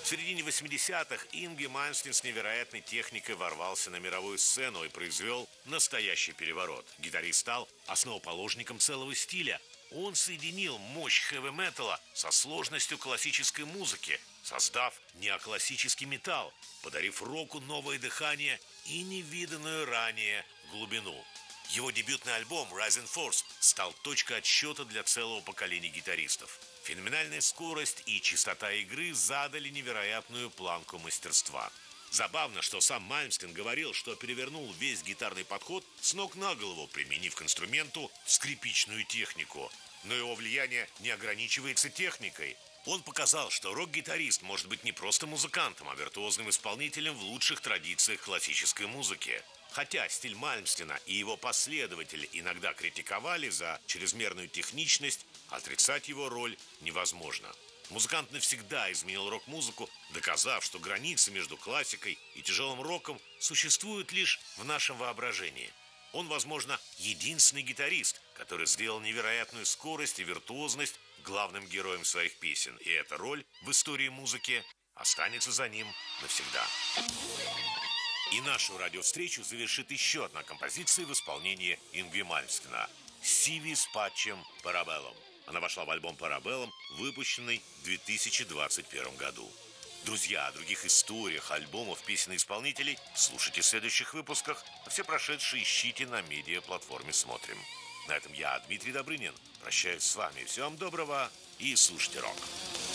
В середине 80-х Ингви Мальмстен с невероятной техникой ворвался на мировую сцену и произвел настоящий переворот. Гитарист стал основоположником целого стиля. Он соединил мощь хэви-металла со сложностью классической музыки, создав неоклассический металл, подарив року новое дыхание и невиданную ранее глубину. Его дебютный альбом «Rising Force» стал точкой отсчета для целого поколения гитаристов. Феноменальная скорость и чистота игры задали невероятную планку мастерства. Забавно, что сам Мальмстен говорил, что перевернул весь гитарный подход с ног на голову, применив к инструменту скрипичную технику. Но его влияние не ограничивается техникой. Он показал, что рок-гитарист может быть не просто музыкантом, а виртуозным исполнителем в лучших традициях классической музыки. Хотя стиль Мальмстена и его последователи иногда критиковали за чрезмерную техничность, отрицать его роль невозможно. Музыкант навсегда изменил рок-музыку, доказав, что границы между классикой и тяжелым роком существуют лишь в нашем воображении. Он, возможно, единственный гитарист, который сделал невероятную скорость и виртуозность главным героем своих песен. И эта роль в истории музыки останется за ним навсегда. И нашу радиовстречу завершит еще одна композиция в исполнении Ингви Мальмстена «Сиви с патчем Парабеллум». Она вошла в альбом «Парабеллум», выпущенный в 2021 году. Друзья, о других историях, альбомов, песен и исполнителей слушайте в следующих выпусках, а все прошедшие ищите на медиаплатформе «Смотрим». На этом я, Дмитрий Добрынин, прощаюсь с вами. Всего вам доброго и слушайте рок.